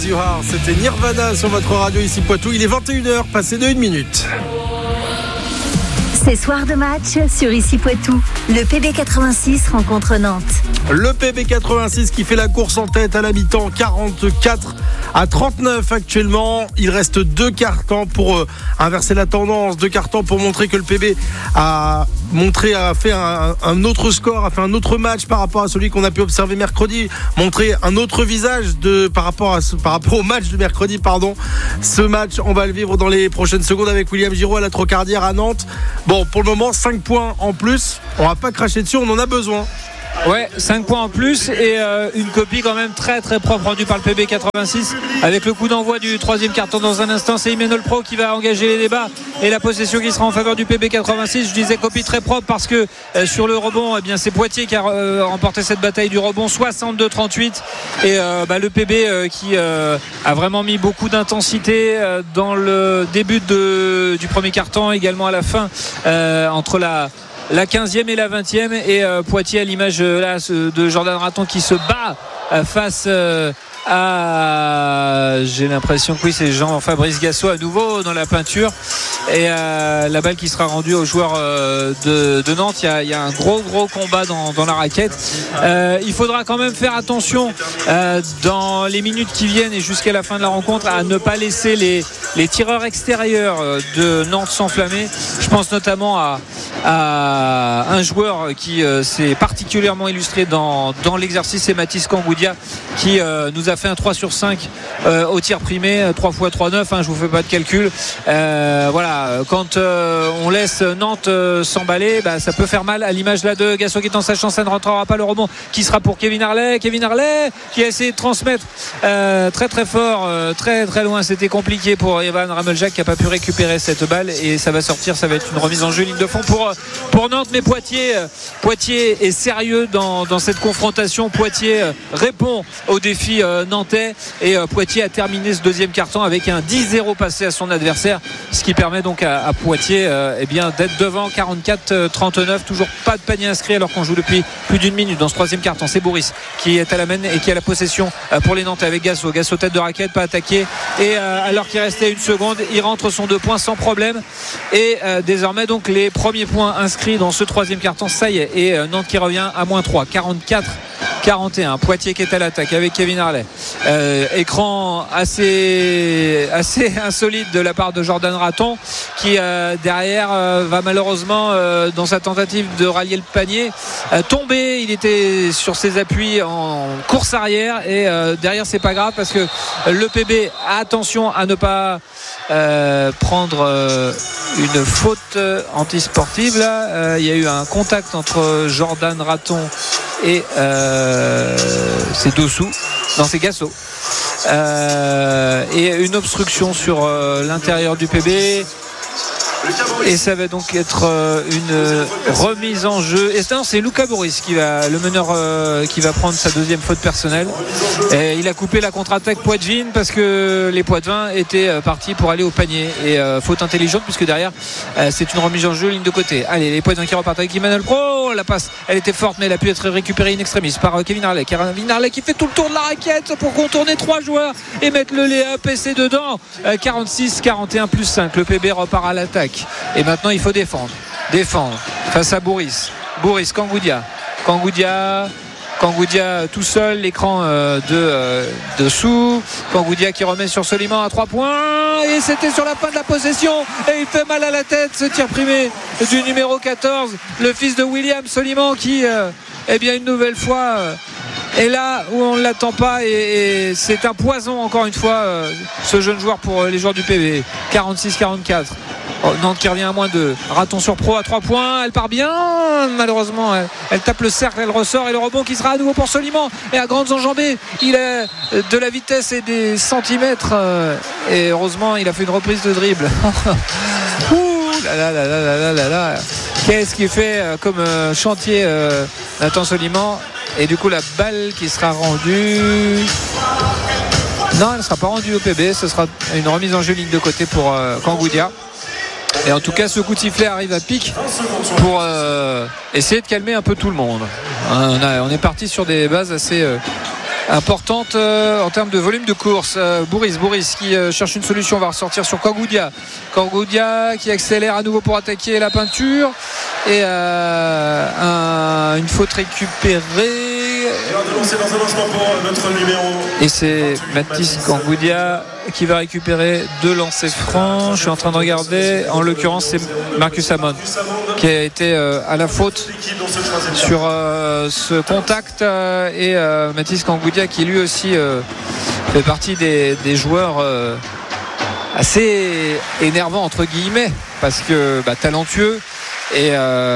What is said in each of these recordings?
C'était Nirvana sur votre radio ici Poitou. Il est 21h, passé de 1 minute. C'est soir de match sur Ici Poitou. Le PB86 rencontre Nantes. Le PB86 qui fait la course en tête à la mi-temps, 44-39 actuellement. Il reste 2 quarts temps pour inverser la tendance, 2 quarts temps pour montrer que le PB a fait un autre score, a fait un autre match par rapport à celui qu'on a pu observer mercredi, montrer un autre visage par rapport au match de mercredi, pardon. Ce match, on va le vivre dans les prochaines secondes avec William Giraud à la Trocardière à Nantes. Bon, pour le moment, 5 points en plus. On va pas cracher dessus, on en a besoin. Ouais, 5 points en plus et une copie quand même très très propre rendue par le PB86 avec le coup d'envoi du 3e quart-temps dans un instant. C'est Imanol Pro qui va engager les débats et la possession qui sera en faveur du PB86. Je disais copie très propre parce que sur le rebond, eh bien, c'est Poitiers qui a remporté cette bataille du rebond 62-38 et le PB qui a vraiment mis beaucoup d'intensité dans le début du premier quart-temps, également à la fin entre la 15e et la 20e et Poitiers à l'image de Jordan Raton qui se bat face à, j'ai l'impression que oui, c'est Jean-Fabrice Gassot à nouveau dans la peinture et la balle qui sera rendue aux joueurs de Nantes. Il y a un gros combat dans la raquette. Il faudra quand même faire attention dans les minutes qui viennent et jusqu'à la fin de la rencontre à ne pas laisser les tireurs extérieurs de Nantes s'enflammer. Je pense notamment à un joueur qui s'est particulièrement illustré dans l'exercice, c'est Mathis Kangoudia qui nous a fait un 3 sur 5 au tir primé, 3 x 3, 9, je vous fais pas de calcul. Quand on laisse Nantes s'emballer, ça peut faire mal, à l'image là de Gassot qui est en sa chance, ça ne rentrera pas, le rebond qui sera pour Kevin Harley qui a essayé de transmettre très très fort, très très loin, c'était compliqué pour Evan Rameljak qui n'a pas pu récupérer cette balle et ça va sortir, ça va être une remise en jeu ligne de fond pour Nantes. Mais Poitiers est sérieux dans cette confrontation. Poitiers répond au défi nantais et Poitiers a terminé ce deuxième quart-temps avec un 10-0 passé à son adversaire, ce qui permet donc à Poitiers d'être devant 44-39. Toujours pas de panier inscrit alors qu'on joue depuis plus d'1 minute dans ce troisième quart-temps. C'est Boris qui est à la main et qui a la possession pour les Nantais avec Gassot tête de raquette, pas attaqué et alors qu'il restait 1 seconde, il rentre son 2 points sans problème et désormais donc les premiers points inscrits dans ce troisième quart-temps, ça y est, et Nantes qui revient à -3, 44-41. Poitiers qui est à l'attaque avec Kevin Harley. Écran assez insolite de la part de Jordan Raton qui derrière va malheureusement dans sa tentative de rallier le panier tomber. Il était sur ses appuis en course arrière et derrière c'est pas grave parce que le PB a attention à ne pas prendre une faute antisportive là. Il y a eu un contact entre Jordan Raton et c'est Dossou, non c'est Gassot et une obstruction sur l'intérieur du PB et ça va donc être une remise en jeu et c'est Luca Boris le meneur qui va prendre sa deuxième faute personnelle et il a coupé la contre-attaque Poitevin parce que les Poitevins étaient partis pour aller au panier et faute intelligente puisque derrière c'est une remise en jeu ligne de côté. Allez, les Poitevins qui repartent avec Emmanuel Pro, la passe elle était forte mais elle a pu être récupérée in extremis par Kevin Harley qui fait tout le tour de la raquette pour contourner 3 joueurs et mettre le PC dedans. 46-41 plus 5, le PB repart à l'attaque. Et maintenant il faut défendre face à Boris Kangoudia tout seul, l'écran de Sou. Kangoudia qui remet sur Soliman à 3 points et c'était sur la fin de la possession et il fait mal à la tête ce tir primé du numéro 14, le fils de William Soliman qui une nouvelle fois est là où on ne l'attend pas et c'est un poison encore une fois ce jeune joueur pour les joueurs du PB. 46-44. Nantes qui revient à -2. Raton sur Pro à 3 points, elle part bien, malheureusement elle tape le cercle, elle ressort et le rebond qui sera à nouveau pour Soliman et à grandes enjambées, il a de la vitesse et des centimètres et heureusement il a fait une reprise de dribble. Là. Qu'est-ce qu'il fait comme chantier Nathan Soliman et du coup la balle qui sera rendue, non elle ne sera pas rendue au PB, ce sera une remise en jeu ligne de côté pour Kangoudia. Et en tout cas ce coup de sifflet arrive à pic pour essayer de calmer un peu tout le monde. On est parti sur des bases importante en termes de volume de course. Bouriss qui cherche une solution, va ressortir sur Kangoudia qui accélère à nouveau pour attaquer la peinture et une faute récupérée et c'est Mathis Kangoudia qui va récupérer 2 lancers francs. Je suis en train de regarder, en l'occurrence c'est Marcus Amon qui a été à la faute sur ce contact et Mathis Kangoudia qui lui aussi fait partie des joueurs assez énervants entre guillemets parce que talentueux et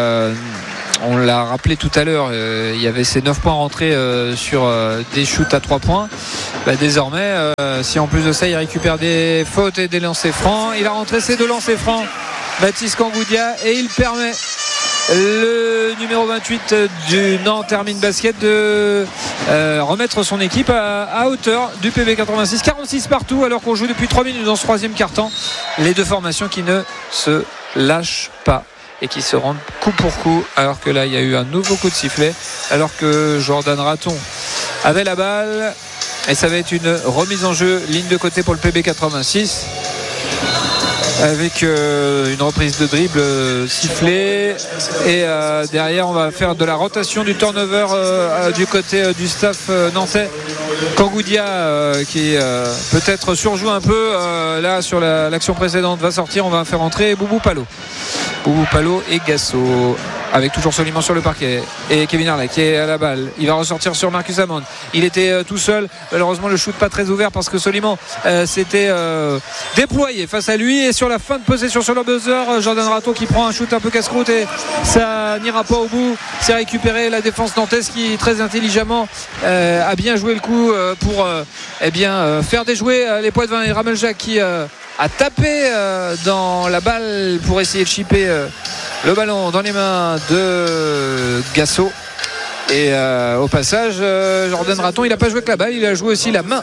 on l'a rappelé tout à l'heure, il y avait ces 9 points rentrés sur des shoots à 3 points. Désormais, si en plus de ça il récupère des fautes et des lancers francs, il a rentré ses 2 lancers francs, Mathis Kangoudia, et il permet le numéro 28 du Nantes Hermine Basket de remettre son équipe à hauteur du PB 86. 46 partout alors qu'on joue depuis 3 minutes dans ce 3e quart-temps. Les 2 formations qui ne se lâchent pas et qui se rendent coup pour coup, alors que là il y a eu un nouveau coup de sifflet alors que Jordan Raton avait la balle et ça va être une remise en jeu ligne de côté pour le PB 86 avec une reprise de dribble sifflée et derrière on va faire de la rotation du turnover du côté du staff nantais. Kangoudia qui peut-être surjoue un peu là sur l'action précédente va sortir, on va faire entrer Boubou Pallo et Gasso avec toujours Soliman sur le parquet et Kevin Harley qui est à la balle, il va ressortir sur Marcus Amon, il était tout seul, malheureusement le shoot pas très ouvert parce que Soliman s'était déployé face à lui et sur la fin de possession sur le buzzer, Jordan Raton qui prend un shoot un peu casse-croûte et ça n'ira pas au bout, c'est récupéré la défense nantaise qui très intelligemment a bien joué le coup pour faire déjouer les Poitvins et Rameljak qui a tapé dans la balle pour essayer de chipper le ballon dans les mains de Gasso et au passage Jordan Raton il n'a pas joué que la balle, il a joué aussi la main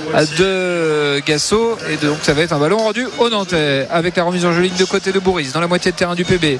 de Gasso et donc ça va être un ballon rendu au Nantais avec la remise en jeu ligne de côté de Bouriss dans la moitié de terrain du PB.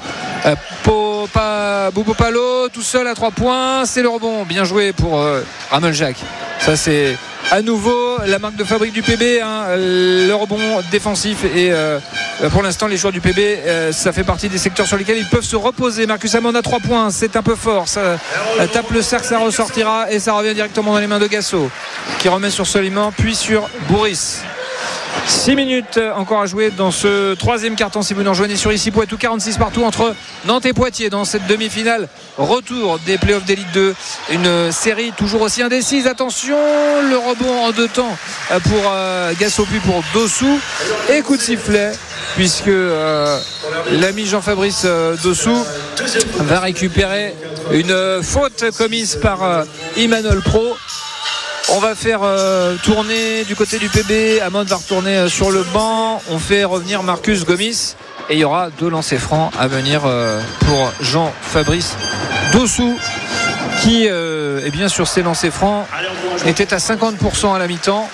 Boubou Pallo tout seul à 3 points, c'est le rebond bien joué pour Rameljak, ça c'est à nouveau la marque de fabrique du PB, le rebond défensif et pour l'instant les joueurs du PB ça fait partie des secteurs sur lesquels ils peuvent se reposer. Marcus Amon à 3 points, c'est un peu fort, ça tape le cercle, ça ressortira et ça revient directement dans les mains de Gasso qui remet sur Soliman puis sur Bouriss. 6 minutes encore à jouer dans ce 3e quart-temps si vous nous rejoignez sur ici Poitou. 46 partout entre Nantes et Poitiers dans cette demi-finale retour des playoffs d'élite 2, une série toujours aussi indécise. Attention, le rebond en 2 temps pour Gasso puis pour Dossou et coup de sifflet puisque l'ami Jean-Fabrice Dossou va récupérer une faute commise par Emmanuel Pro. On va faire tourner du côté du PB, Amon va retourner sur le banc, on fait revenir Marcus Gomis et il y aura 2 lancers francs à venir pour Jean-Fabrice Dossou qui bien sur ses lancers francs était à 50% à la mi-temps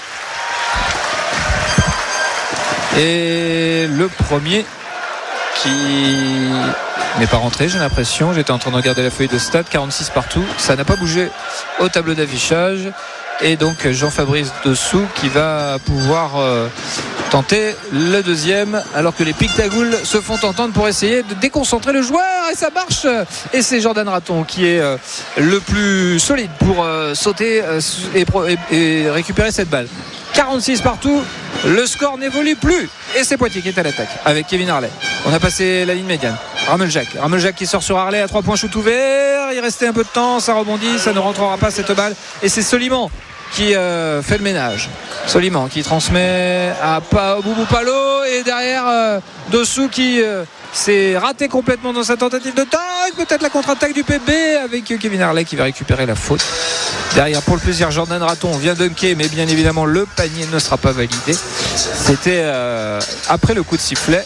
et le premier qui n'est pas rentré, j'ai l'impression, j'étais en train de regarder la feuille de stats, 46 partout, ça n'a pas bougé au tableau d'affichage. Et donc Jean-Fabrice Dossou qui va pouvoir tenter le 2e alors que les Pictagoules se font entendre pour essayer de déconcentrer le joueur et ça marche et c'est Jordan Raton qui est le plus solide pour sauter et récupérer cette balle. 46 partout, le score n'évolue plus et c'est Poitiers qui est à l'attaque avec Kevin Harley. On a passé la ligne médiane. Rameljak qui sort sur Harley à 3 points, shoot ouvert, il restait un peu de temps, ça rebondit, ça ne rentrera pas cette balle et c'est Soliman qui fait le ménage. Soliman qui transmet à Boubou Pallo et derrière Dossou qui s'est raté complètement dans sa tentative de taille, peut-être la contre-attaque du PB avec Kevin Harley qui va récupérer la faute. Derrière pour le plaisir Jordan Raton vient dunker mais bien évidemment le panier ne sera pas validé. C'était après le coup de sifflet.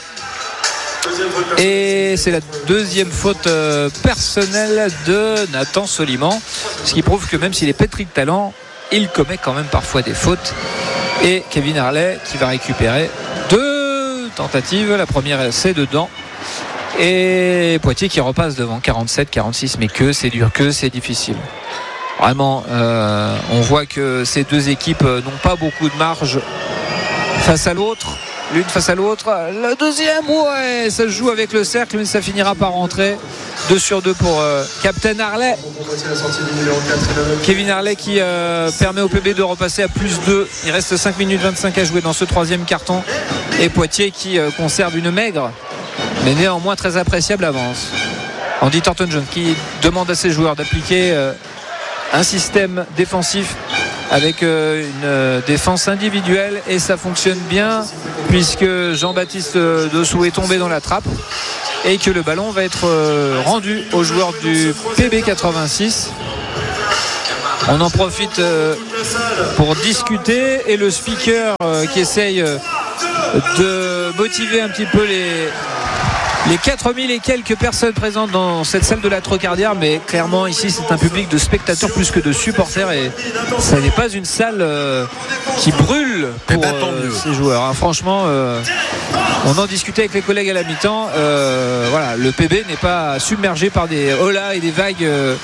Et c'est la 2e faute personnelle de Nathan Soliman, ce qui prouve que même s'il est pétri de talent, il commet quand même parfois des fautes. Et Kevin Harley qui va récupérer 2 tentatives, la première c'est dedans et Poitiers qui repasse devant 47-46 mais c'est dur, c'est difficile. Vraiment, on voit que ces deux équipes n'ont pas beaucoup de marge face à l'autre. L'une face à l'autre. Le deuxième, ouais, ça se joue avec le cercle, mais ça finira par rentrer. 2 sur 2 pour Captain Harley. Kevin Harley qui permet au PB de repasser à +2. Il reste 5 minutes 25 à jouer dans ce troisième carton. Et Poitiers qui conserve une maigre, mais néanmoins très appréciable avance. Andy Thornton-Jones qui demande à ses joueurs d'appliquer un système défensif avec une défense individuelle, et ça fonctionne bien puisque Jean-Baptiste Dessous est tombé dans la trappe et que le ballon va être rendu aux joueurs du PB 86. On en profite pour discuter, et le speaker qui essaye de motiver un petit peu les 4000 et quelques personnes présentes dans cette salle de la Trocardière. Mais clairement ici c'est un public de spectateurs plus que de supporters, et ça n'est pas une salle qui brûle pour ces joueurs, hein. Franchement, on en discutait avec les collègues à la mi-temps. Voilà, le PB n'est pas submergé par des holas et des vagues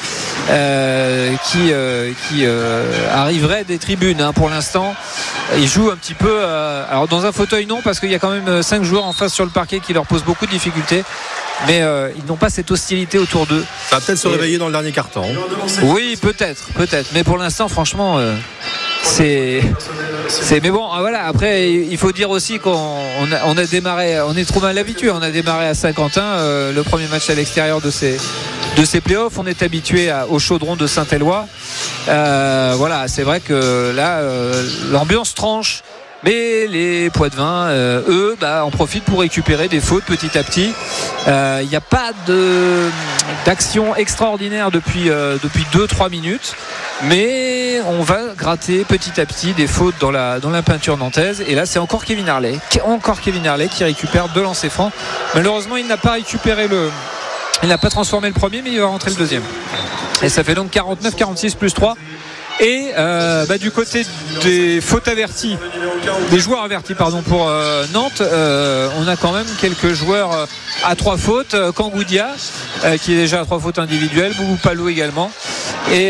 qui arriveraient des tribunes, hein. Pour l'instant ils jouent un petit peu alors dans un fauteuil non, parce qu'il y a quand même 5 joueurs en face sur le parquet qui leur posent beaucoup de difficultés, mais ils n'ont pas cette hostilité autour d'eux. Ça va peut-être se réveiller dans le dernier quart-temps. Oui, peut-être, mais pour l'instant franchement mais bon, voilà. Après il faut dire aussi qu'on a démarré, on est trop mal habitué. On a démarré à Saint-Quentin, le premier match à l'extérieur de ces playoffs. On est habitué au Chaudron de Saint-Éloi. Voilà, c'est vrai que là l'ambiance tranche, mais les Poitevins eux en profitent pour récupérer des fautes petit à petit. Il n'y a pas d'action extraordinaire depuis 2-3 minutes, mais on va gratter petit à petit des fautes dans la peinture nantaise. Et là c'est encore Kevin Harley qui récupère 2 lancers francs. Malheureusement il n'a pas transformé le premier, mais il va rentrer le deuxième, et ça fait donc 49-46 plus 3. Et du côté des fautes averties, des joueurs avertis pour Nantes, on a quand même quelques joueurs à 3 fautes. Kangoudia qui est déjà à 3 fautes individuelles, Boubou Palou également, et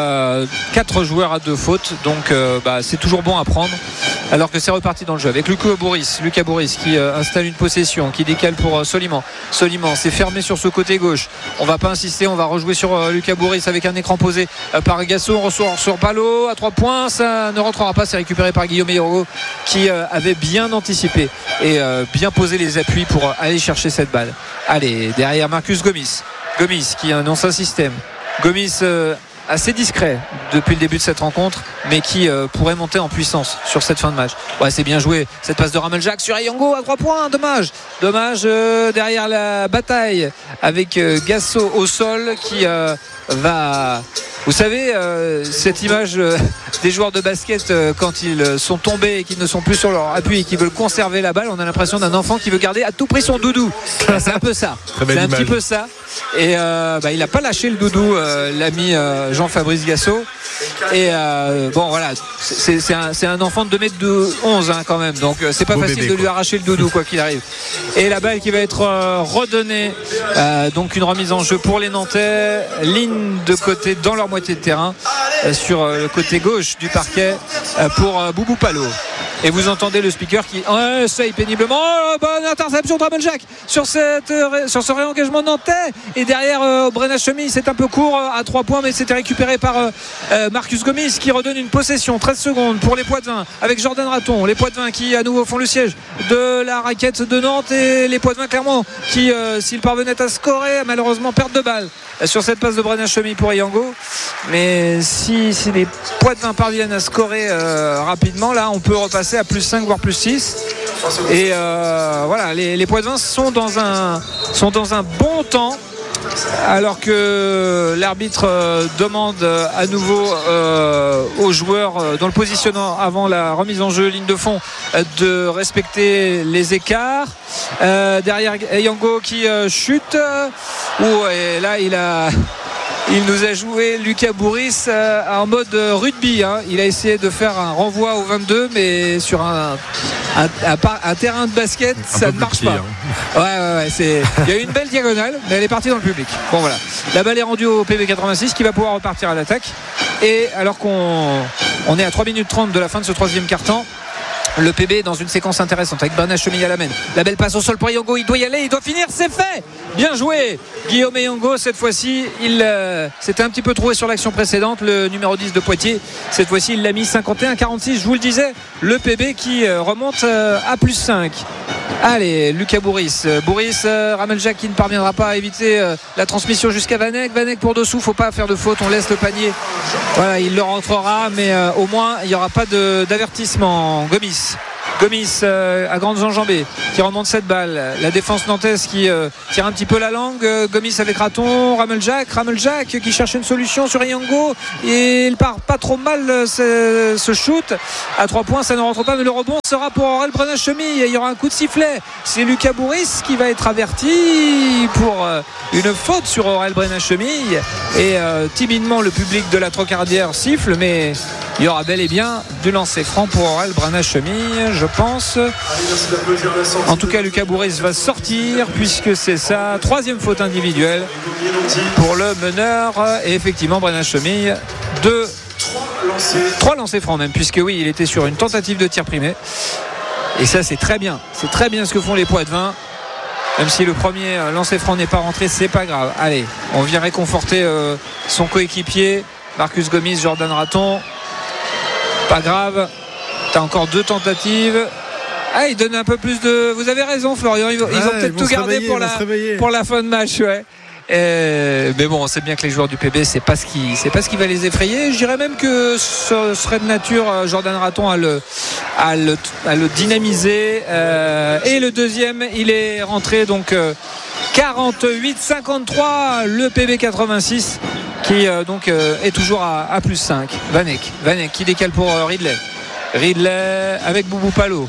4 joueurs à 2 fautes. Donc c'est toujours bon à prendre, alors que c'est reparti dans le jeu avec Lucas Bourris qui installe une possession, qui décale pour Soliman. C'est fermé sur ce côté gauche. On va pas insister, on va rejouer sur Lucas Bourris avec un écran posé par Gasso. On reçoit sur Palot à 3 points, ça ne rentrera pas. C'est récupéré par Guillaume Hierro qui avait bien anticipé et bien posé les appuis pour aller chercher cette balle. Allez, derrière Marcus Gomis qui annonce un système. Gomis assez discret depuis le début de cette rencontre, mais qui pourrait monter en puissance sur cette fin de match. Ouais, c'est bien joué cette passe de Rameljak sur Ayango à 3 points. Dommage derrière la bataille avec Gasso au sol qui va... Vous savez, cette image des joueurs de basket quand ils sont tombés et qu'ils ne sont plus sur leur appui et qu'ils veulent conserver la balle, on a l'impression d'un enfant qui veut garder à tout prix son doudou. C'est un peu ça. C'est un petit peu ça. Et il n'a pas lâché le doudou, l'ami Jean-Fabrice Gasso. Et voilà, c'est un enfant de 2m11 quand même, donc c'est pas facile de lui arracher le doudou quoi qu'il arrive. Et la balle qui va être redonnée, donc une remise en jeu pour les Nantais, ligne de côté dans leur moitié de terrain, sur le côté gauche du parquet pour Boubou Palot. Et vous entendez le speaker qui essaye péniblement. Bonne interception de Rameljak sur ce réengagement nantais. Et derrière Brenna Chemi, c'est un peu court à 3 points, mais c'était récupéré par Marcus Gomis qui redonne une possession. 13 secondes pour les Poitevins avec Jordan Raton. Les Poitevins qui à nouveau font le siège de la raquette de Nantes, et les Poitevins clairement qui, s'ils parvenaient à scorer, malheureusement perdent de balle sur cette passe de Brenna Chemi pour Yango. Mais si les Poitevins parviennent à scorer rapidement, là on peut repasser à plus 5 voire plus 6. Et voilà, les Poitevins sont dans un bon temps, alors que l'arbitre demande à nouveau aux joueurs dans le positionnement avant la remise en jeu ligne de fond de respecter les écarts. Derrière Yango qui chute, et là il nous a joué Lucas Bourris en mode rugby, hein. Il a essayé de faire un renvoi au 22, mais sur un terrain de basket, ça ne marche pas. Ouais, il y a eu une belle diagonale, mais elle est partie dans le public. Bon voilà, la balle est rendue au PB 86 qui va pouvoir repartir à l'attaque. Et alors qu'on est à 3 minutes 30 de la fin de ce troisième quart-temps, le PB dans une séquence intéressante avec Bernard Chemille à la main. La belle passe au sol pour Yongo, il doit y aller, il doit finir, c'est fait. Bien joué Guillaume Yongo, cette fois-ci il s'était un petit peu trouvé sur l'action précédente, le numéro 10 de Poitiers. Cette fois-ci il l'a mis 51-46, je vous le disais, le PB qui remonte à plus 5. Allez, Lucas Bourris, Rameljac qui ne parviendra pas à éviter la transmission jusqu'à Vanek pour dessous, faut pas faire de faute, on laisse le panier, voilà, il le rentrera, mais au moins il n'y aura pas d'avertissement. Gomis à grandes enjambées qui remonte cette balle, la défense nantaise qui tire un petit peu la langue. Gomis avec Raton, Rameljac qui cherche une solution sur Yongo et il part pas trop mal ce shoot à 3 points, ça ne rentre pas, mais le rebond sera pour Aurel Brenna-Chemille. Il y aura un coup de sifflet, c'est Lucas Bourris qui va être averti pour une faute sur Aurel Brenna-Chemille et timidement le public de la Trocardière siffle, mais il y aura bel et bien du lancer franc pour Aurel Brenna-Chemille, je pense. En tout cas, Lucas Bourris va sortir puisque c'est sa 3e faute individuelle pour le meneur. Et effectivement, Brenna-Chemille 3 lancers francs même, puisque oui, il était sur une tentative de tir primé. Et ça, c'est très bien ce que font les Poitevins. Même si le premier lancer franc n'est pas rentré, c'est pas grave. Allez, on vient réconforter son coéquipier Marcus Gomis, Jordan Raton. Pas grave, t'as encore 2 tentatives. Ah, il donne un peu plus de. Vous avez raison, Florian. Ils ont peut-être tout gardé pour la fin de match. Ouais. Mais bon, on sait bien que les joueurs du PB, c'est pas ce qui va les effrayer. Je dirais même que ce serait de nature Jordan Raton à le dynamiser. Et le deuxième, il est rentré donc 48-53. Le PB 86. Qui donc est toujours à plus 5. Vanek qui décale pour Ridley avec Boubou Palo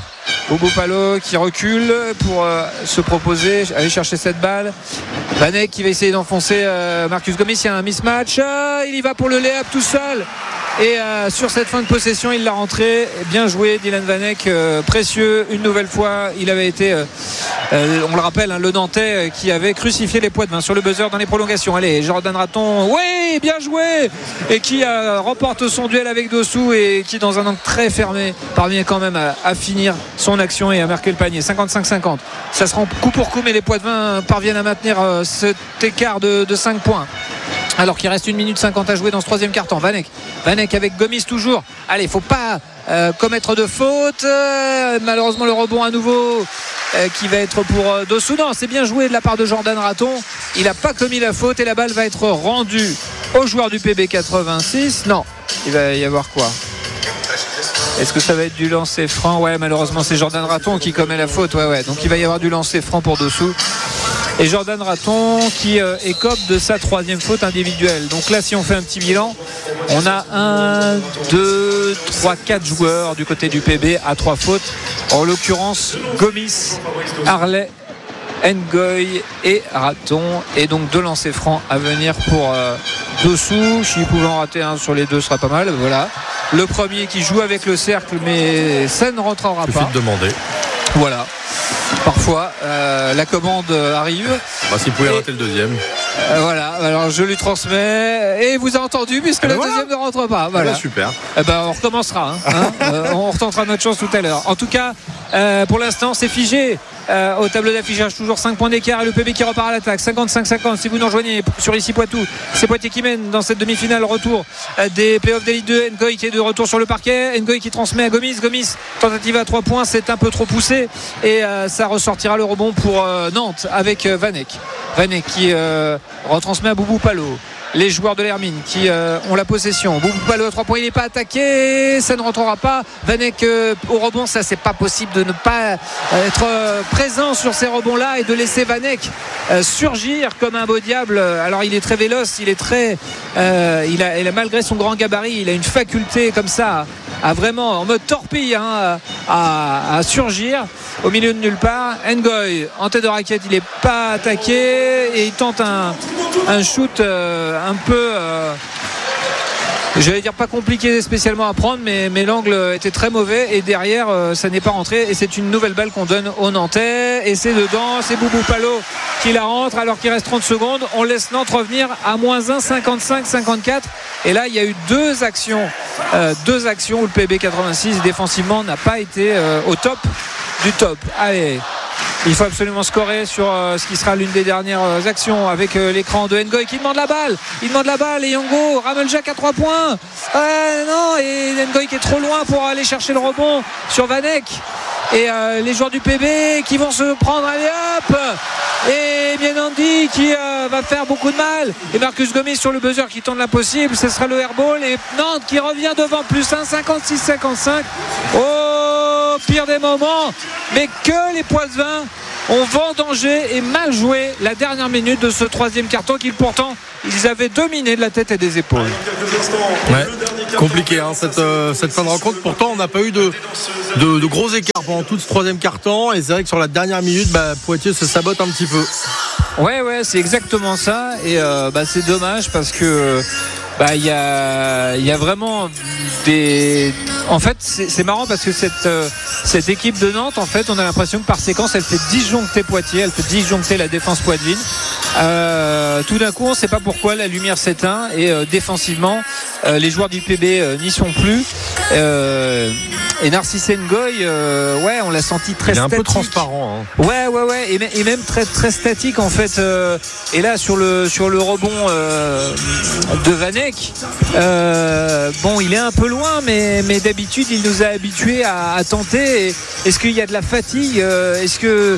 qui recule pour se proposer, aller chercher cette balle. Vanek qui va essayer d'enfoncer Marcus Gomis. Il y a un mismatch, il y va pour le lay-up tout seul. Et sur cette fin de possession, il l'a rentré. Bien joué Dylan Vanek, précieux une nouvelle fois. Il avait été on le rappelle, le Nantais qui avait crucifié les Poitevins sur le buzzer dans les prolongations. Allez, Jordan Raton, oui, bien joué, et qui remporte son duel avec Dossou et qui dans un angle très fermé parvient quand même à finir son action et à marquer le panier. 55-50, ça se rend coup pour coup, mais les Poitevins parviennent à maintenir cet écart de 5 points. Alors qu'il reste 1 minute 50 à jouer dans ce troisième quart-temps. Vanek avec Gomis toujours. Allez, faut pas commettre de faute. Malheureusement le rebond à nouveau qui va être pour Dossou. Non, c'est bien joué de la part de Jordan Raton. Il n'a pas commis la faute et la balle va être rendue au joueur du PB 86. Non, il va y avoir quoi? Est-ce que ça va être du lancer franc? Ouais, malheureusement c'est Jordan Raton qui commet la faute. Ouais. Donc il va y avoir du lancer franc pour Dossou. Et Jordan Raton qui écope de sa 3e faute individuelle. Donc là, si on fait un petit bilan, on a 1, 2, 3, 4 joueurs du côté du PB à 3 fautes. En l'occurrence, Gomis, Harley, Ngoy et Raton. Et donc 2 lancers francs à venir pour Dossou. S'il pouvait en rater un sur les 2, ce sera pas mal. Voilà. Le premier qui joue avec le cercle, mais ça ne rentrera pas. Suffit de demander. Voilà. Parfois la commande arrive. S'il pouvait rater le deuxième. Voilà, alors je lui transmets et vous avez entendu puisque le deuxième ne rentre pas. Voilà. Super. On recommencera. On retentera notre chance tout à l'heure. En tout cas, pour l'instant, c'est figé. Au tableau d'affichage, toujours 5 points d'écart et le PB qui repart à l'attaque. 55-50. Si vous nous rejoignez sur ici Poitou, c'est Poitiers qui mène dans cette demi-finale. Retour des playoffs d'Élite 2. Ngoy qui est de retour sur le parquet. Ngoy qui transmet à Gomis. Tentative à 3 points, c'est un peu trop poussé et ça ressortira le rebond pour Nantes avec Vanek qui retransmet à Boubou Palo. Les joueurs de l'Hermine qui ont la possession. Boubou Palo à 3 points, il n'est pas attaqué, ça ne rentrera pas. Vanek au rebond, ça c'est pas possible de ne pas être présent sur ces rebonds là et de laisser Vanek surgir comme un beau diable. Alors il est très véloce, il a malgré son grand gabarit, il a une faculté comme ça à vraiment en mode torpille à surgir au milieu de nulle part. Ngoy en tête de raquette, il n'est pas attaqué et il tente un shoot un peu j'allais dire pas compliqué spécialement à prendre, mais l'angle était très mauvais et derrière ça n'est pas rentré et c'est une nouvelle balle qu'on donne aux Nantais et c'est dedans, c'est Boubou Pallo qui la rentre alors qu'il reste 30 secondes. On laisse Nantes revenir à -1, 55-54 et là il y a eu deux actions où le PB 86 défensivement n'a pas été au top du top. Allez, il faut absolument scorer sur ce qui sera l'une des dernières actions avec l'écran de Ngoy qui demande la balle. Il demande la balle et Yongo Rameljak à 3 points. Non, et Ngoy qui est trop loin pour aller chercher le rebond sur Vanek. Et les joueurs du PB qui vont se prendre, allez hop, et Mienandi qui va faire beaucoup de mal et Marcus Gomis sur le buzzer qui tente l'impossible, ce sera le airball et Nantes qui revient devant +1, 56-55. Oh, pire des moments, mais que les Poitevins ont vendangé et mal joué la dernière minute de ce troisième quart-temps qu'ils pourtant ils avaient dominé de la tête et des épaules. Ouais, compliqué cette fin de rencontre. Pourtant on n'a pas eu de gros écarts pendant tout ce troisième quart-temps et c'est vrai que sur la dernière minute Poitiers se sabote un petit peu. Ouais, c'est exactement ça et c'est dommage parce que il y a vraiment des... En fait c'est marrant parce que cette équipe de Nantes, en fait on a l'impression que par séquence elle fait disjoncter Poitiers, elle fait disjoncter la défense poitevine. Tout d'un coup on ne sait pas pourquoi la lumière s'éteint et défensivement les joueurs du PB n'y sont plus et Narcisse Ngoy on l'a senti très statique. Il est un peu transparent et même très, très statique en fait et là sur le rebond de Vanek il est un peu loin mais d'habitude il nous a habitués à tenter et est-ce qu'il y a de la fatigue, est-ce que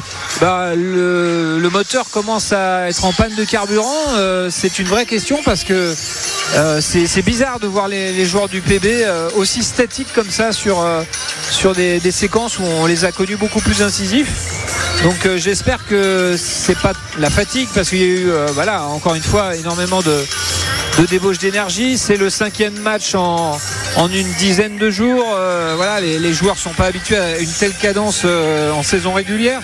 le moteur commence à être en panne de carburant, c'est une vraie question parce que c'est bizarre de voir les joueurs du PB aussi statiques comme ça sur des séquences où on les a connus beaucoup plus incisifs. Donc j'espère que c'est pas la fatigue parce qu'il y a eu encore une fois énormément de débauche d'énergie. C'est le 5e match en une dizaine de jours. Les joueurs sont pas habitués à une telle cadence en saison régulière.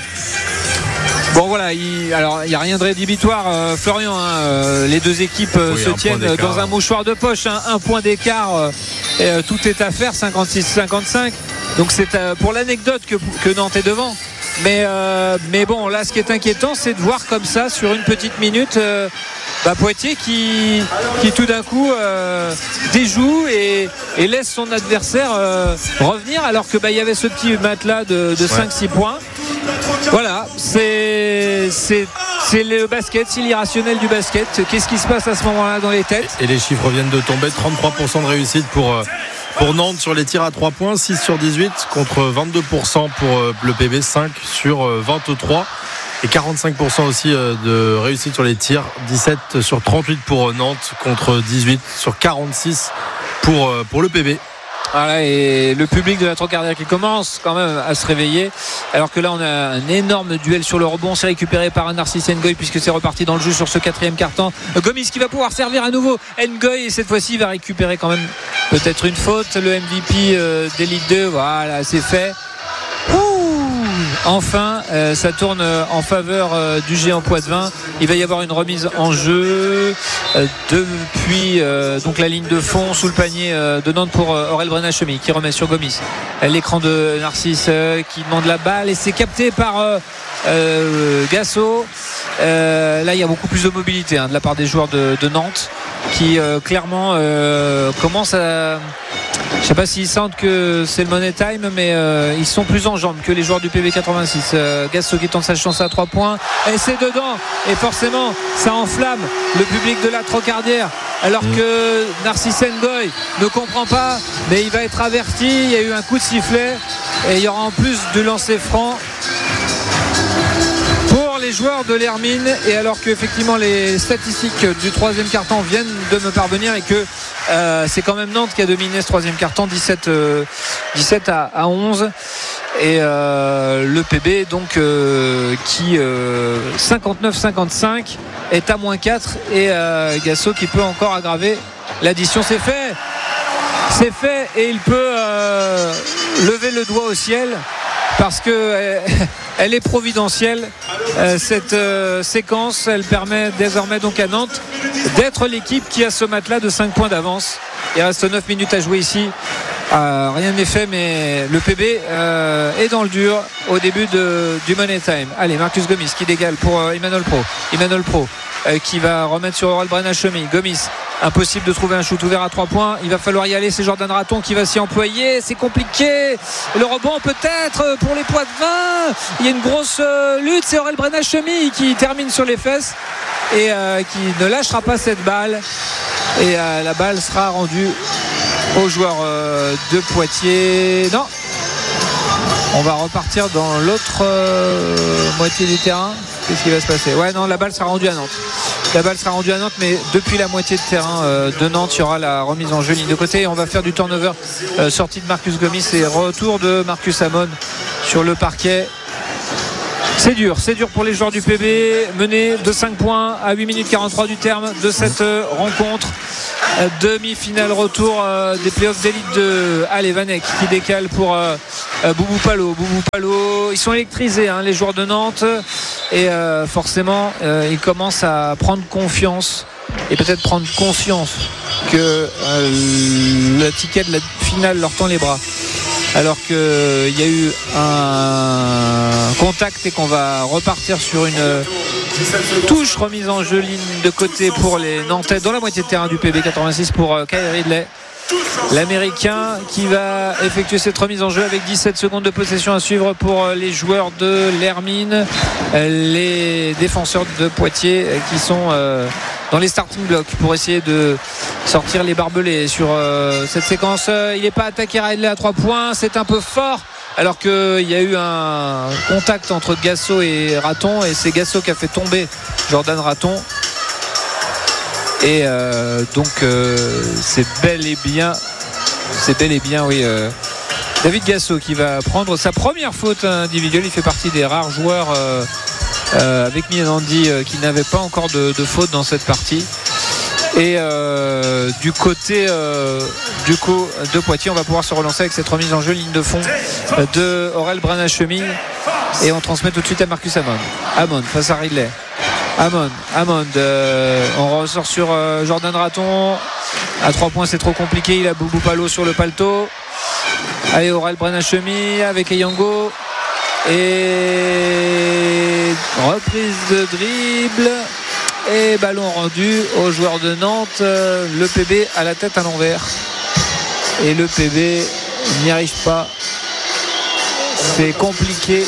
Il n'y a rien de rédhibitoire, Florian. Les deux équipes se tiennent dans un mouchoir de poche. Un point d'écart, tout est à faire, 56-55. Donc c'est pour l'anecdote que Nantes est devant. Mais là, ce qui est inquiétant, c'est de voir comme ça sur une petite minute. Poitiers qui tout d'un coup déjoue et laisse son adversaire revenir alors que il y avait ce petit matelas de 5-6 points. Voilà, c'est le basket, c'est l'irrationnel du basket. Qu'est-ce qui se passe à ce moment-là dans les têtes ? Et les chiffres viennent de tomber, 33% de réussite pour Nantes sur les tirs à 3 points, 6 sur 18 contre 22% pour le PB, 5 sur 23 et 45% aussi de réussite sur les tirs, 17 sur 38 pour Nantes contre 18 sur 46 pour le PB. Voilà, et le public de la Trocardière qui commence quand même à se réveiller alors que là on a un énorme duel sur le rebond, c'est récupéré par un Narcisse Ngoy puisque c'est reparti dans le jeu sur ce 4e quart-temps. Gomis qui va pouvoir servir à nouveau Ngoy et cette fois-ci il va récupérer quand même peut-être une faute, le MVP d'Elite 2, voilà c'est fait. Enfin ça tourne en faveur du géant poitevin. Il va y avoir une remise en jeu depuis donc la ligne de fond sous le panier de Nantes pour Aurel Brenachemi qui remet sur Gomis. L'écran de Narcisse qui demande la balle et c'est capté par Gasso. Là il y a beaucoup plus de mobilité de la part des joueurs de Nantes qui clairement commencent à... Je ne sais pas s'ils sentent que c'est le money time, mais ils sont plus en jambes que les joueurs du PB 86. Gasso qui tente sa chance à 3 points et c'est dedans et forcément ça enflamme le public de la Trocardière alors que Narcisse Ngoy ne comprend pas, mais il va être averti. Il y a eu un coup de sifflet et il y aura en plus du lancer franc pour les joueurs de l'Hermine, et alors que effectivement les statistiques du 3e quart-temps viennent de me parvenir et que c'est quand même Nantes qui a dominé ce 3e quart-temps, 17 à 11 et le PB donc qui 59-55 est à -4 et Gasso qui peut encore aggraver l'addition. C'est fait et il peut lever le doigt au ciel parce que elle est providentielle. Cette séquence, elle permet désormais donc à Nantes d'être l'équipe qui a ce matelas de 5 points d'avance Il reste 9 minutes à jouer ici. Rien n'est fait, mais le PB est dans le dur au début du Money Time. Allez, Marcus Gomis qui dégale pour Emmanuel Pro qui va remettre sur Aurel Brenachemi. Gomis, impossible de trouver un shoot ouvert à 3 points. Il va falloir y aller. C'est Jordan Raton qui va s'y employer. C'est compliqué. Le rebond peut-être pour les Poitevins. Il y a une grosse lutte. C'est Aurel Brenachemi qui termine sur les fesses et qui ne lâchera pas cette balle. Et la balle sera rendue aux joueurs de Poitiers. Non, on va repartir dans l'autre moitié du terrain. Qu'est-ce qui va se passer? Ouais, non, la balle sera rendue à Nantes. La balle sera rendue à Nantes, mais depuis la moitié de terrain de Nantes, il y aura la remise en jeu ligne de côté. On va faire du turnover, sortie de Marcus Gomis et retour de Marcus Amon sur le parquet. C'est dur pour les joueurs du PB, mené de 5 points à 8 minutes 43 du terme de cette rencontre. Demi-finale retour des playoffs d'élite de Vanek qui décale pour Boubou Palo. Ils sont électrisés, les joueurs de Nantes, et forcément ils commencent à prendre confiance et peut-être prendre conscience que le ticket de la finale leur tend les bras. Alors qu'il y a eu un contact et qu'on va repartir sur une touche remise en jeu ligne de côté pour les Nantais dans la moitié de terrain du PB 86 pour Kyle Ridley, l'Américain, qui va effectuer cette remise en jeu avec 17 secondes de possession à suivre pour les joueurs de l'Hermine, les défenseurs de Poitiers qui sont dans les starting blocks pour essayer de sortir les barbelés sur cette séquence. Il n'est pas attaqué Ridley à 3 points, c'est un peu fort, alors qu'il y a eu un contact entre Gasso et Raton, et c'est Gasso qui a fait tomber Jordan Raton. Et donc c'est bel et bien oui, David Gasso qui va prendre sa première faute individuelle. Il fait partie des rares joueurs avec Mianandi qui n'avait pas encore de faute dans cette partie. Et du côté de Poitiers, on va pouvoir se relancer avec cette remise en jeu ligne de fond de Aurel Brenachemi, et on transmet tout de suite à Marcus Amon face à Ridley. Amon, on ressort sur Jordan Raton à 3 points, c'est trop compliqué. Il a Boubou Palo sur le paletot. Allez, Aurel Brenachemi avec Eyango, et reprise de dribble et ballon rendu aux joueurs de Nantes. Le PB à la tête à l'envers, et le PB n'y arrive pas. C'est compliqué,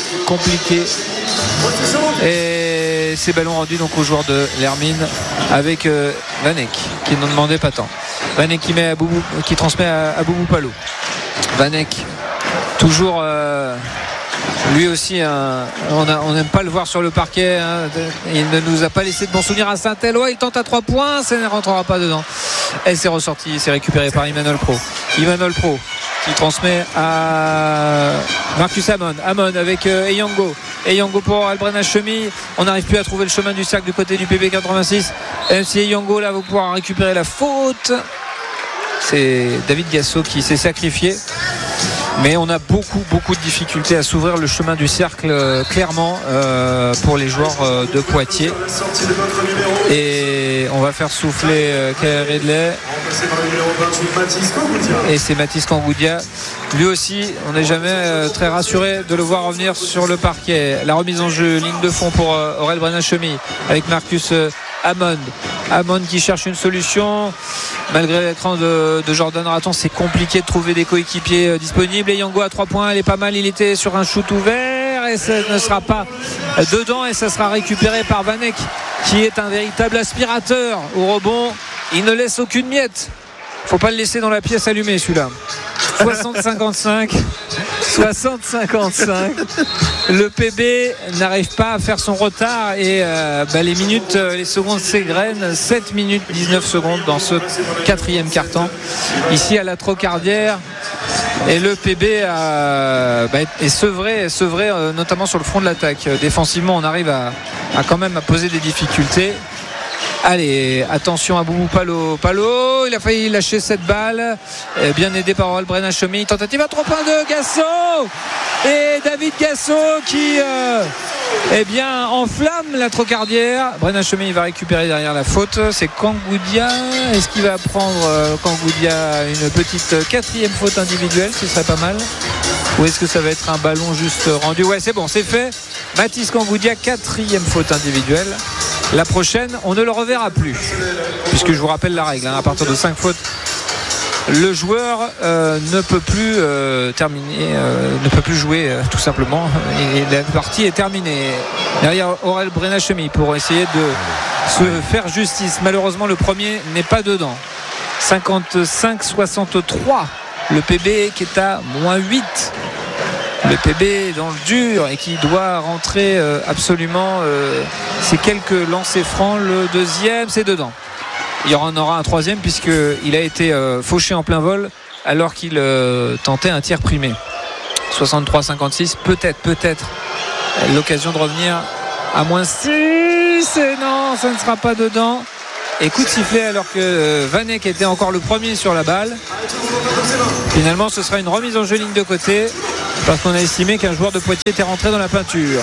et c'est ballon rendu donc aux joueurs de l'Hermine avec Vanek qui n'en demandait pas tant. Vanek qui transmet à Boubou Palo. Vanek toujours lui aussi, on n'aime pas le voir sur le parquet, il ne nous a pas laissé de bons souvenirs à Saint-Éloi. Il tente à 3 points, ça ne rentrera pas dedans, et c'est ressorti, c'est récupéré par Emmanuel Pro qui transmet à Marcus Amon avec Eyango pour Brenachemi. On n'arrive plus à trouver le chemin du cercle du côté du PB 86. MC Eyango là va pouvoir récupérer la faute. C'est David Gasso qui s'est sacrifié, mais on a beaucoup de difficultés à s'ouvrir le chemin du cercle, clairement, pour les joueurs de Poitiers. Et on va faire souffler Kyle Ridley, et c'est Mathis Kangoudia. Lui aussi, on n'est jamais très rassuré de le voir revenir sur le parquet. La remise en jeu, ligne de fond pour Aurel Brenachemi avec Marcus Amon qui cherche une solution. Malgré l'écran de Jordan Raton, c'est compliqué de trouver des coéquipiers disponibles. Et Yango à 3 points, il est pas mal, il était sur un shoot ouvert, et ça ne sera pas dedans, et ça sera récupéré par Vanek qui est un véritable aspirateur au rebond. Il ne laisse aucune miette. Faut pas le laisser dans la pièce allumée, celui-là. 60-55. Le PB n'arrive pas à faire son retard, et les minutes, les secondes s'égrènent. 7 minutes 19 secondes dans ce 4e quart-temps ici à la Trocardière, et le PB est sevré, notamment sur le front de l'attaque. Défensivement, on arrive à quand même à poser des difficultés. Allez, attention à Boubou Palo. Palo, il a failli lâcher cette balle. Bien aidé par Brenna Chommy. Tentative à 3 points de Gasso. Et David Gasso qui enflamme la trocardière. Brenna Chommy va récupérer derrière la faute. C'est Kangoudia. Est-ce qu'il va prendre Kangoudia une petite 4e faute individuelle? Ce serait pas mal. Ou est-ce que ça va être un ballon juste rendu? Ouais, c'est bon, c'est fait. Mathis Kangoudia, 4e faute individuelle. La prochaine, on ne le reverra plus, puisque je vous rappelle la règle, à partir de 5 fautes, le joueur ne peut plus terminer, ne peut plus jouer tout simplement, et la partie est terminée. Derrière Aurel Brenna Chommy pour essayer de se faire justice. Malheureusement, le premier n'est pas dedans. 55-63, le PB qui est à -8. Le PB dans le dur et qui doit rentrer absolument ces quelques lancers francs. Le deuxième, c'est dedans. Il y en aura un troisième puisqu'il a été fauché en plein vol alors qu'il tentait un tir primé. 63-56, peut-être l'occasion de revenir à -6. Et non, ça ne sera pas dedans. Et coup de sifflet alors que Vanek était encore le premier sur la balle. Finalement, ce sera une remise en jeu ligne de côté parce qu'on a estimé qu'un joueur de Poitiers était rentré dans la peinture.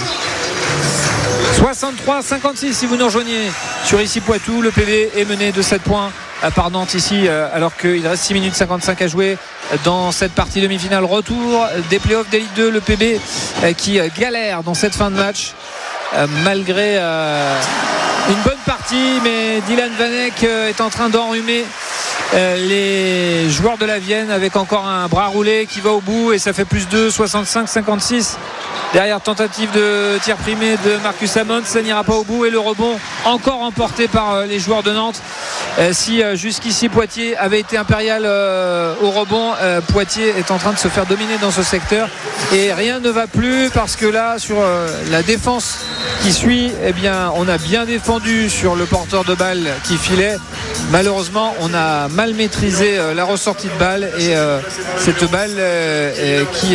63-56 si vous nous rejoignez sur Ici Poitou. Le PB est mené de 7 points par Nantes ici alors qu'il reste 6 minutes 55 à jouer dans cette partie demi-finale. Retour des playoffs d'Élite 2. Le PB qui galère dans cette fin de match malgré une bonne partie, mais Dylan Vanek est en train d'enrhumer les joueurs de la Vienne avec encore un bras roulé qui va au bout et ça fait +2, 65-56. Derrière, tentative de tir primé de Marcus Amon, ça n'ira pas au bout et le rebond encore emporté par les joueurs de Nantes. Si jusqu'ici Poitiers avait été impérial au rebond, Poitiers est en train de se faire dominer dans ce secteur et rien ne va plus parce que là sur la défense qui suit, on a bien défendu sur le porteur de balle qui filait. Malheureusement, on a mal maîtrisé la ressortie de balle et cette balle qui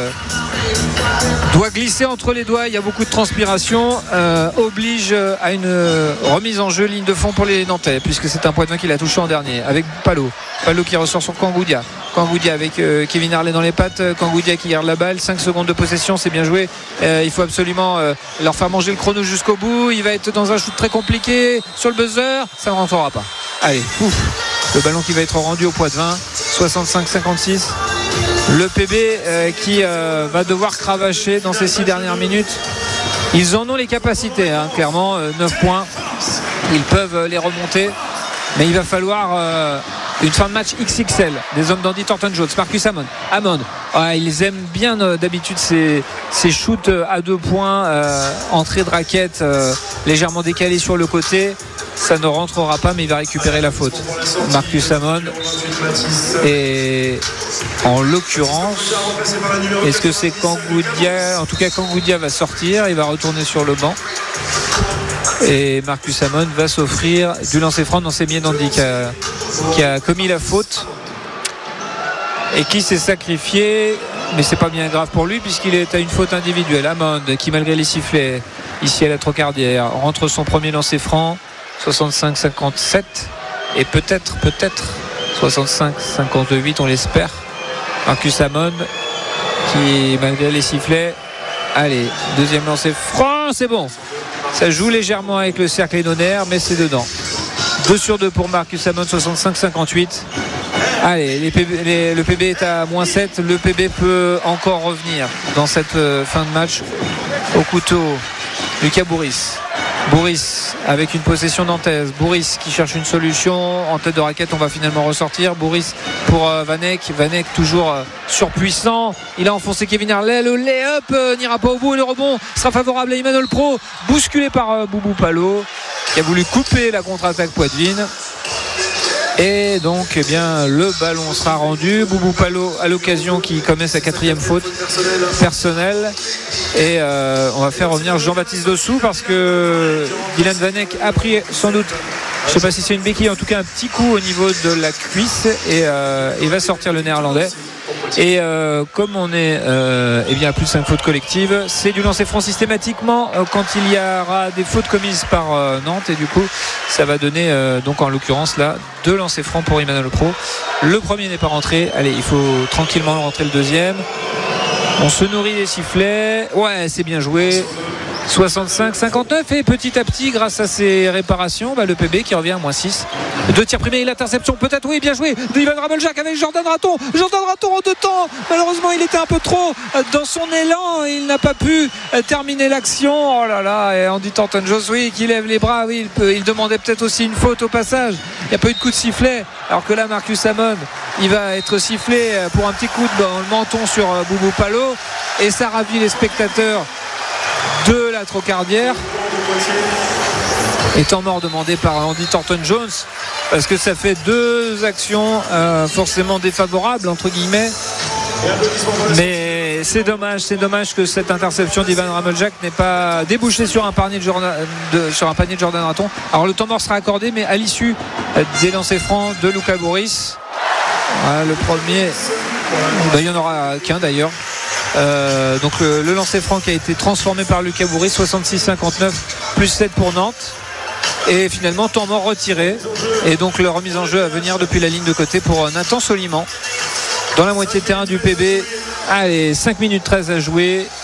doit glisser entre les doigts. Il y a beaucoup de transpiration, oblige à une remise en jeu ligne de fond pour les Nantais puisque c'est un Poitevin qui l'a touché en dernier avec Palo qui ressort sur Kangoudia avec Kevin Harley dans les pattes. Kangoudia qui garde la balle, 5 secondes de possession, c'est bien joué. Il faut absolument leur faire manger le chrono jusqu'au bout. Il va être dans un shoot très compliqué sur le buzzer, ça ne rentrera pas. Allez, le ballon qui va être rendu au Poitevin. 65-56. Le PB qui va devoir cravacher dans ces 6 dernières minutes. Ils en ont les capacités, clairement, 9 points. Ils peuvent les remonter, mais il va falloir une fin de match XXL des hommes d'Andy Thornton-Jones. Marcus Amon, ils aiment bien d'habitude ces shoots à 2 points, entrée de raquette légèrement décalée sur le côté. Ça ne rentrera pas, mais il va récupérer la faute. Marcus Amon. Et en l'occurrence, est-ce que c'est Kangoudia? En tout cas, Kangoudia va sortir, il va retourner sur le banc. Et Marcus Amon va s'offrir du lancer franc. Non, c'est Mienandi qui a commis la faute et qui s'est sacrifié, mais c'est pas bien grave pour lui puisqu'il est à une faute individuelle. Amon qui, malgré les sifflets ici à la Trocardière, rentre son premier lancer franc. 65-57 et peut-être 65-58, on l'espère. Marcus Amon qui, malgré les sifflets, allez, deuxième lancer franc, c'est bon, ça joue légèrement avec le cercle énonaire mais c'est dedans. 2 sur 2 pour Marcus Amon. 65-58. Allez, le PB est à -7. Le PB peut encore revenir dans cette fin de match. Au couteau, Lucas Bourris avec une possession nantaise. Bourris qui cherche une solution en tête de raquette. On va finalement ressortir. Bourris pour Vanek toujours surpuissant. Il a enfoncé Kevin Harley. Le lay-up n'ira pas au bout et le rebond sera favorable à Emmanuel Pro, bousculé par Boubou Palo qui a voulu couper la contre-attaque poitevine. Et donc le ballon sera rendu. Boubou Palo à l'occasion qui commet sa 4e faute personnelle. Et on va faire revenir Jean-Baptiste Dossou parce que Dylan Vanek a pris sans doute, je ne sais pas si c'est une béquille, en tout cas un petit coup au niveau de la cuisse et il va sortir le néerlandais. Et comme on est à plus de 5 fautes collectives, c'est du lancer franc systématiquement quand il y aura des fautes commises par Nantes, et du coup ça va donner donc en l'occurrence là 2 lancers francs pour Emmanuel Pro. Le premier n'est pas rentré, allez, il faut tranquillement rentrer le deuxième. On se nourrit des sifflets, ouais, c'est bien joué. 65-59, et petit à petit, grâce à ces réparations, le PB qui revient à -6. 2 tirs primés et l'interception, peut-être, oui, bien joué d'Ivan Rameljac avec Jordan Raton en 2 temps. Malheureusement, il était un peu trop dans son élan, il n'a pas pu terminer l'action. Oh là là, et Andy Thornton-Jones, oui, qui lève les bras, oui, il demandait peut-être aussi une faute au passage. Il n'y a pas eu de coup de sifflet, alors que là, Marcus Hammond, il va être sifflé pour un petit coup dans le menton sur Boubou Palo, et ça ravit les spectateurs de la Trocardière. Et temps mort demandé par Andy Thornton-Jones, parce que ça fait 2 actions forcément défavorables entre guillemets, mais c'est dommage que cette interception d'Ivan Rameljac n'ait pas débouché sur un panier de Jordan Raton. Alors le temps mort sera accordé, mais à l'issue des lancers francs de Luka Boris. Le premier, il n'y en aura qu'un d'ailleurs. Donc le lancer franc qui a été transformé par Luka Bouri, 66-59 plus 7 pour Nantes, et finalement temps mort retiré, et donc la remise en jeu à venir depuis la ligne de côté pour Nathan Soliman dans la moitié de terrain du PB. Allez, 5 minutes 13 à jouer,